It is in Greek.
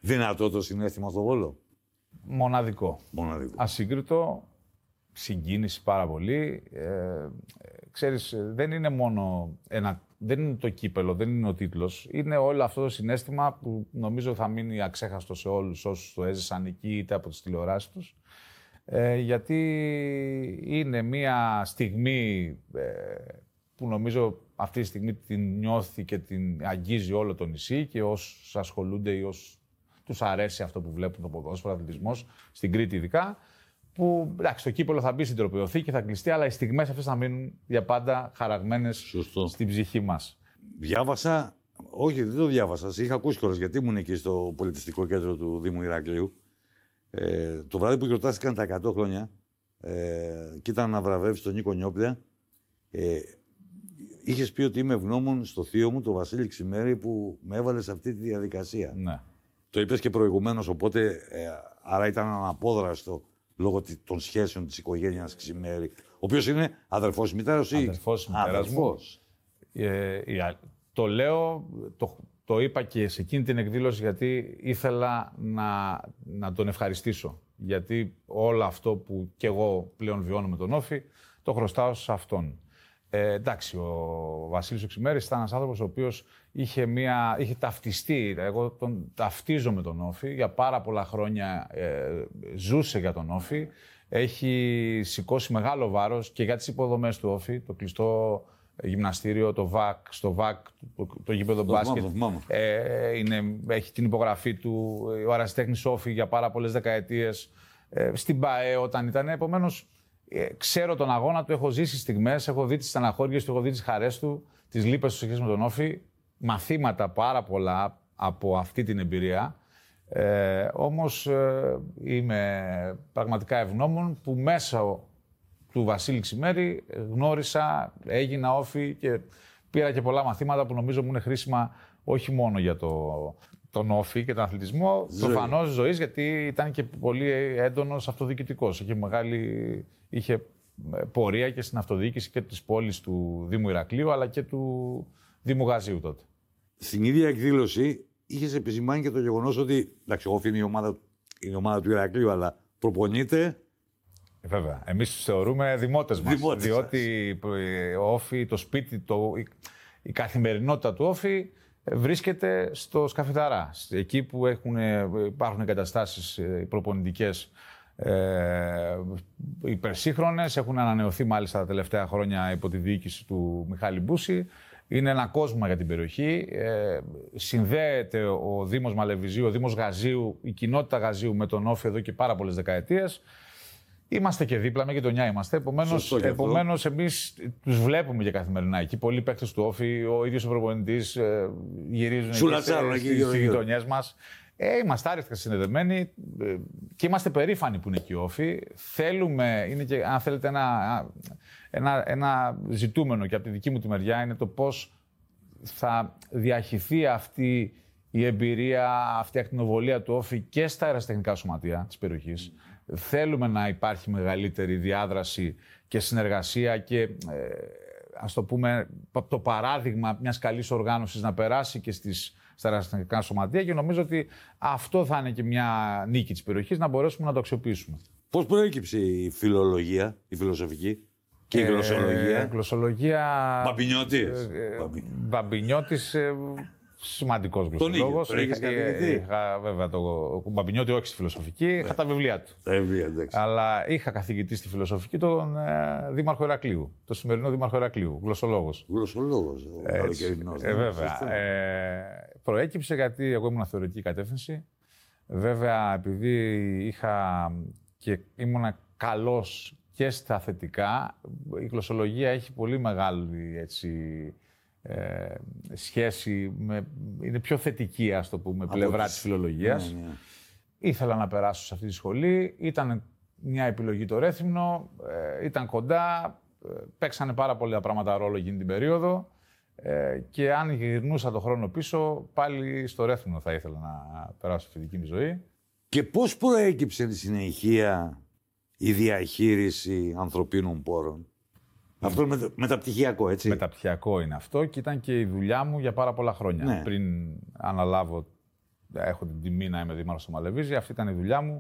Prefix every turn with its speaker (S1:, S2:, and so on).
S1: δυνατό το συναίσθημα στο Βόλο?
S2: Μοναδικό. Ασύγκριτο, συγκίνηση πάρα πολύ. Ξέρεις, δεν είναι μόνο δεν είναι το κύπελο, δεν είναι ο τίτλος. Είναι όλο αυτό το συναίσθημα που νομίζω θα μείνει αξέχαστο σε όλους όσους το έζησαν εκεί είτε από τις τηλεοράσεις τους. Γιατί είναι μια στιγμή που νομίζω αυτή τη στιγμή την νιώθει και την αγγίζει όλο το νησί και όσους ασχολούνται ή όσους τους αρέσει αυτό που βλέπουν το ποδόσφαιρο, αθλητισμός, στην Κρήτη ειδικά, που εντάξει, το κύπελο θα μπει στην τροπαιοθήκη, θα κλειστεί, αλλά οι στιγμές αυτές θα μείνουν για πάντα χαραγμένες στην ψυχή μας.
S1: Διάβασα, όχι δεν το διάβασα, είχα ακούσει κιόλας γιατί ήμουν εκεί στο πολιτιστικό κέντρο του Δήμου Ηρακλείου. Το βράδυ που γιορτάστηκαν τα 100 χρόνια και ήταν να βραβεύσει τον Νίκο Νιόπλια, είχες πει ότι είμαι ευγνώμων στο θείο μου, τον Βασίλη Ξημέρη, που με έβαλε σε αυτή τη διαδικασία.
S2: Ναι.
S1: Το είπες και προηγουμένως, οπότε άρα ήταν αναπόδραστο λόγω των σχέσεων της οικογένειας Ξημέρη, ο οποίος είναι αδερφός της μητέρας ή...
S2: Αδερφός της μητέρας μου. Το λέω, το είπα και σε εκείνη την εκδήλωση γιατί ήθελα να τον ευχαριστήσω. Γιατί όλο αυτό που κι εγώ πλέον βιώνω με τον Όφη, το χρωστάω σε αυτόν. Εντάξει, ο Βασίλης ο Ξημέρης ήταν ένας άνθρωπος ο οποίος είχε ταυτιστεί. Εγώ τον ταυτίζω με τον Όφη. Για πάρα πολλά χρόνια ζούσε για τον Όφη. Έχει σηκώσει μεγάλο βάρος και για τις υποδομές του Όφη, το κλειστό γυμναστήριο, το ΒΑΚ, στο ΒΑΚ, το γήπεδο μπάσκετ. Έχει την υπογραφή του, ο Αρασιτέχνης Όφη για πάρα πολλές δεκαετίες. Στην ΠΑΕ όταν ήταν. Επομένως, ξέρω τον αγώνα του, έχω ζήσει στιγμές, έχω δει τις στεναχώριες του, έχω δει τις χαρές του, τις λύπες του σε σχέση με τον Όφη. Μαθήματα πάρα πολλά από αυτή την εμπειρία. Όμως είμαι πραγματικά ευγνώμων που μέσα του Βασίλη Ξημέρη γνώρισα, έγινα Όφη και πήρα και πολλά μαθήματα που νομίζω μου είναι χρήσιμα όχι μόνο για τον Όφη και τον αθλητισμό, προφανώς ζωής, γιατί ήταν και πολύ έντονος αυτοδιοικητικός. Είχε πορεία και στην αυτοδιοίκηση και της πόλης του Δήμου Ηρακλείου, αλλά και του Δήμου Γαζίου τότε.
S1: Στην ίδια εκδήλωση είχες επισημάνει και το γεγονός ότι, εντάξει, Όφη είναι η ομάδα του Ηρακλείου, αλλά προπονείται.
S2: Βέβαια. Εμείς τους θεωρούμε δημότες μας. Διότι ο Όφη, το σπίτι, η καθημερινότητα του Όφη βρίσκεται στο Σκαφιταρά. Εκεί που υπάρχουν εγκαταστάσεις προπονητικές υπερσύγχρονες, έχουν ανανεωθεί μάλιστα τα τελευταία χρόνια υπό τη διοίκηση του Μιχάλη Μπούση. Είναι ένα κόσμο για την περιοχή. Συνδέεται ο Δήμος Μαλεβιζίου, ο Δήμος Γαζίου, η κοινότητα Γαζίου με τον Όφη εδώ και πάρα πολλές δεκαετίες. Είμαστε και δίπλα, με γειτονιά είμαστε. Επομένως, εμείς τους βλέπουμε και καθημερινά εκεί. Πολλοί παίκτες του Όφη, ο ίδιος ο προπονητής γυρίζουν στις γειτονιές μας. Είμαστε άρρηκτα συνδεδεμένοι και είμαστε περήφανοι που είναι εκεί ο Όφη. Θέλουμε, είναι και αν θέλετε ένα ζητούμενο και από τη δική μου τη μεριά, είναι το πώς θα διαχυθεί αυτή η εμπειρία, αυτή η ακτινοβολία του Όφη και στα αεραστεχνικά σωματεία της περιοχής. Θέλουμε να υπάρχει μεγαλύτερη διάδραση και συνεργασία και ας το πούμε το παράδειγμα μιας καλής οργάνωσης να περάσει και στα αεραστεχνικά σωματεία και νομίζω ότι αυτό θα είναι και μια νίκη της περιοχής, να μπορέσουμε να το αξιοποιήσουμε.
S1: Πώς προέκυψε η φιλολογία, η φιλοσοφική και η γλωσσολογία?
S2: Γλωσσολογία...
S1: Μπαμπινιώτης.
S2: Μπαμπινιώτης... Σημαντικός γλωσσολόγος. Είχα βέβαια τον Μπαμπινιώτη, όχι στη φιλοσοφική, είχα τα βιβλία του. Αλλά είχα καθηγητή στη φιλοσοφική τον Δήμαρχο Ηρακλείου, το σημερινό Δήμαρχο Ηρακλείου, γλωσσολόγος.
S1: Γλωσσολόγος, καλοκαιρινός.
S2: Βέβαια. Προέκυψε γιατί εγώ ήμουν θεωρητική κατεύθυνση. Βέβαια, επειδή ήμουν καλός και στα θετικά, η γλωσσολογία έχει πολύ μεγάλη σχέση είναι πιο θετική, ας το πούμε, πλευρά της φιλολογίας. Ναι. Ήθελα να περάσω σε αυτή τη σχολή, ήταν μια επιλογή το Ρέθυμνο, ήταν κοντά, παίξανε πάρα πολλά πράγματα ρόλο εκείνη την περίοδο και αν γυρνούσα το χρόνο πίσω, πάλι στο Ρέθυμνο θα ήθελα να περάσω στη δική μου ζωή.
S1: Και πώς προέκυψε στη συνεχεία η διαχείριση ανθρωπίνων πόρων? Αυτό είναι μεταπτυχιακό, έτσι.
S2: Μεταπτυχιακό είναι αυτό και ήταν και η δουλειά μου για πάρα πολλά χρόνια. Ναι. Πριν αναλάβω έχω την τιμή να είμαι δήμαρχος στο Μαλεβίζι. Αυτή ήταν η δουλειά μου.